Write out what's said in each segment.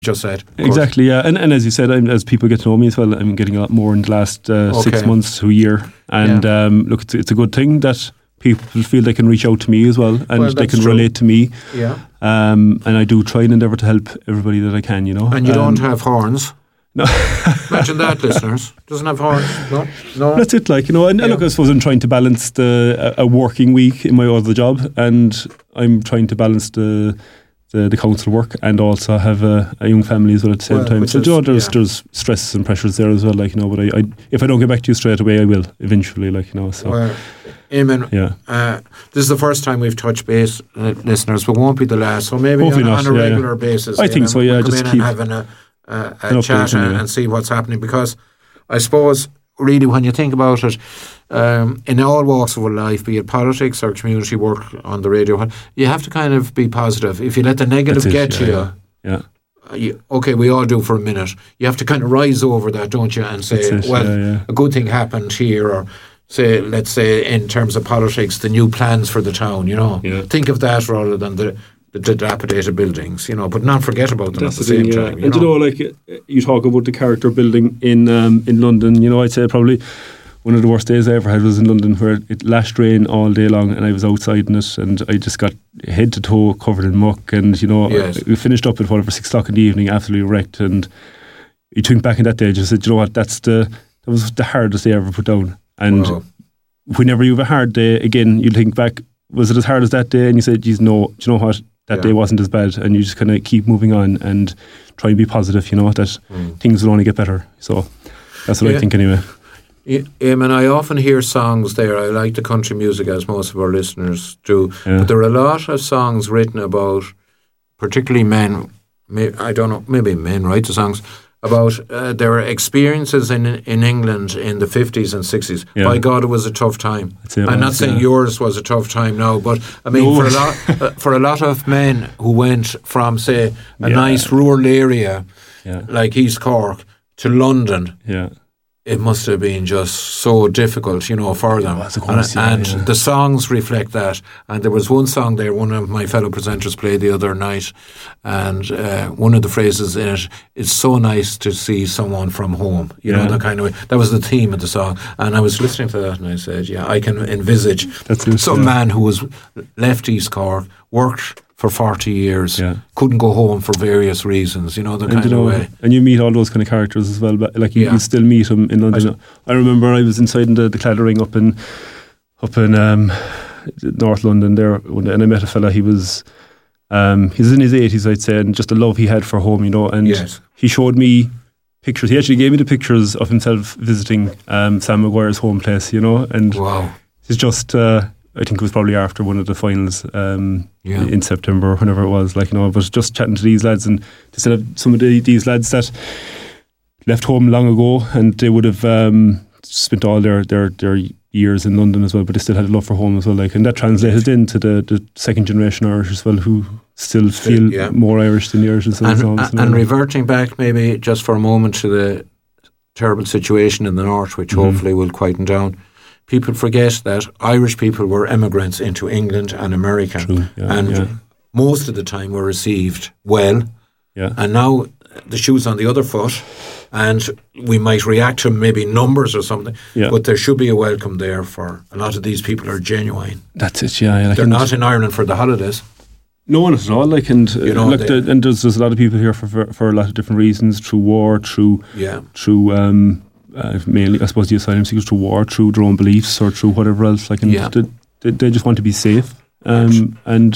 just said. Exactly, yeah. And as you said, as people get to know me as well, I'm getting a lot more in the last 6 months to a year. And look, it's a good thing that people feel they can reach out to me as well, and they can relate to me. Yeah. And I do try and endeavour to help everybody that I can, you know. And you don't have horns. No. Imagine that, listeners. Doesn't have horns. No. That's it, like, you know. And look, I suppose I'm trying to balance a working week in my other job, and I'm trying to balance the council work and also have a young family as well at the same time. So, you know, there's stresses and pressures there as well, like, you know. But I if I don't get back to you straight away, I will eventually, like, you know. So, well, Eamon, this is the first time we've touched base, listeners, but won't be the last. So maybe on a regular basis. I think so. Yeah, we'll just come in keep and having a chat and see what's happening, because I suppose really when you think about it, in all walks of life, be it politics or community work on the radio, you have to kind of be positive. If you let the negative get to you, okay, we all do for a minute. You have to kind of rise over that, don't you, and say, a good thing happened here, or say, let's say in terms of politics, the new plans for the town, you know. Yeah. Think of that rather than the dilapidated buildings, you know, but not forget about them at the same time. And you know, like you talk about the character building in London, you know, I'd say probably one of the worst days I ever had was in London, where it lashed rain all day long and I was outside in it and I just got head to toe covered in muck, and, you know, we finished up at 6 o'clock in the evening, absolutely wrecked. And you think back in that day and just said, you know what, that was the hardest day I ever put down. And whenever you have a hard day, again, you think back, was it as hard as that day? And you said, geez, no, do you know what? That day wasn't as bad, and you just kind of keep moving on and try and be positive, you know, that things will only get better. So that's what I think anyway. And I often hear songs there. I like the country music, as most of our listeners do, but there are a lot of songs written about, particularly men, I don't know, maybe men write the songs, about their experiences in England in the 50s and 60s. Yeah. By God, it was a tough time. I'm not saying yours was a tough time now, but I mean, for a lot of men who went from, say, a nice rural area like East Cork to London, it must have been just so difficult, you know, for them. And the songs reflect that. And there was one song there, one of my fellow presenters played the other night, and one of the phrases in it, it's so nice to see someone from home, you know, that kind of way. That was the theme of the song. And I was listening to that and I said, I can envisage some man who was left East Cork, worked for 40 years, couldn't go home for various reasons, you know, the kind of way. And you meet all those kind of characters as well, but like you still meet them in London. I remember I was inside in the Claddering up in North London there, and I met a fella. He was he's in his 80s, I'd say, and just a love he had for home, you know, and he showed me pictures. He actually gave me the pictures of himself visiting Sam Maguire's home place, you know, and he's just I think it was probably after one of the finals in September or whenever it was, like, you know, I was just chatting to these lads, and to still have some of these lads that left home long ago, and they would have spent all their years in London as well, but they still had a love for home as well, like, and that translated into the second generation Irish as well, who still feel more Irish than the Irish themselves. And reverting back maybe just for a moment to the terrible situation in the north, which hopefully will quieten down. People forget that Irish people were immigrants into England and America, most of the time were received well. Yeah. And now the shoe's on the other foot, and we might react to maybe numbers or something, but there should be a welcome there for a lot of these people are genuine. That's it, like, they're not in Ireland for the holidays. No, not at all. Like, and you know, and there's a lot of people here for a lot of different reasons, through war, through mainly, I suppose, the asylum seekers, through war, through their own beliefs, or through whatever else. Like, and they just want to be safe. And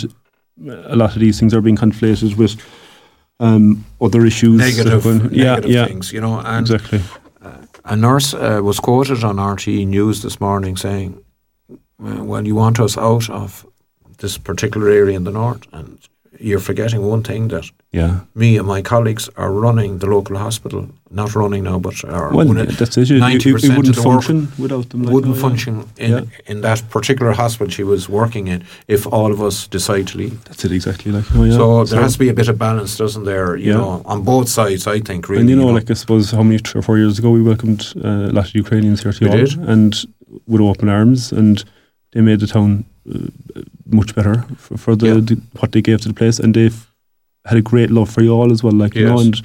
a lot of these things are being conflated with other issues, negative things, you know. And exactly. A nurse was quoted on RTE News this morning saying, "Well, you want us out of this particular area in the north, and you're forgetting one thing, that me and my colleagues are running the local hospital, not running now, but are that's it. 90% wouldn't of the function without them. Like, wouldn't function in that particular hospital she was working in if all of us decide to leave. That's it, exactly. Like, so there has to be a bit of balance, doesn't there? You know, on both sides, I think. Really, and you know, like, I suppose how many 3 or 4 years ago we welcomed a lot of Ukrainians here to Ireland, and with open arms, and they made the town much better for what they gave to the place, and they've had a great love for you all as well, like, you know, and